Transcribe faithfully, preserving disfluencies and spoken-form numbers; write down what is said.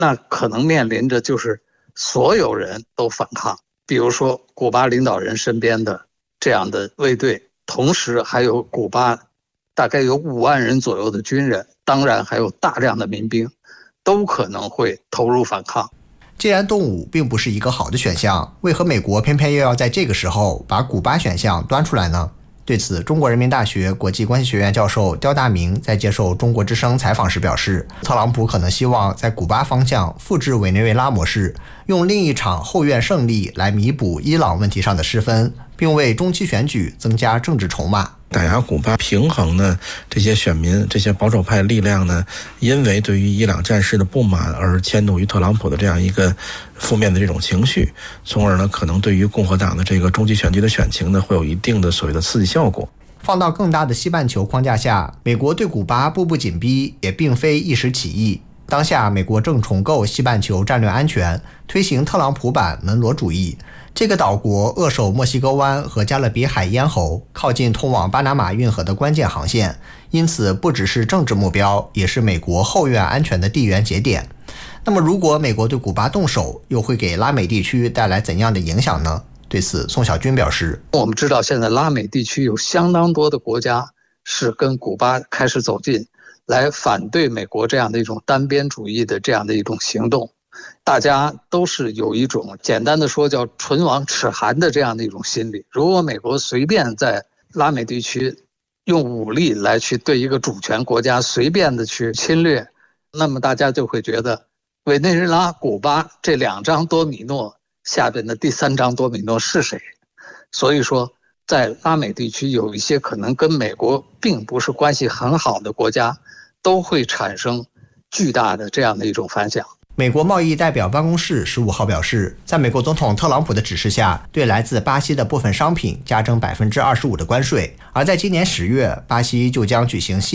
那可能面临着就是所有人都反抗，比如说古巴领导人身边的这样的卫队，同时还有古巴大概有五万人左右的军人，当然还有大量的民兵，都可能会投入反抗。 既然动武并不是一个好的选项，为何美国偏偏又要在这个时候把古巴选项端出来呢？对此，中国人民大学国际关系学院教授刁大明在接受中国之声采访时表示，特朗普可能希望在古巴方向复制委内瑞拉模式，用另一场后院胜利来弥补伊朗问题上的失分，并为中期选举增加政治筹码。 打压古巴，平衡呢这些选民、这些保守派力量呢，因为对于伊朗战事的不满而迁怒于特朗普的这样一个负面的这种情绪，从而呢可能对于共和党的这个中期选举的选情呢会有一定的所谓的刺激效果。 放到更大的西半球框架下，美国对古巴步步紧逼也并非一时起意。当下美国正重构西半球战略安全，推行特朗普版门罗主义。这个岛国扼守墨西哥湾和加勒比海咽喉，靠近通往巴拿马运河的关键航线，因此不只是政治目标，也是美国后院安全的地缘节点。那么如果美国对古巴动手，又会给拉美地区带来怎样的影响呢？对此，宋小军表示， 我们知道现在拉美地区有相当多的国家是跟古巴开始走近，来反对美国这样的一种单边主义的这样的一种行动。大家都是有一种简单的说叫唇亡齿寒的这样的一种心理。如果美国随便在拉美地区用武力来去对一个主权国家随便的去侵略，那么大家就会觉得委内瑞拉、古巴这两张多米诺下边的第三张多米诺是谁？所以说在拉美地区有一些可能跟美国并不是关系很好的国家，都会产生巨大的这样的一种反响。 美国贸易代表办公室十五号表示，在美国总统特朗普的指示下，对来自巴西的部分商品加征百分之二十五的关税，而在今年十月，巴西就将举行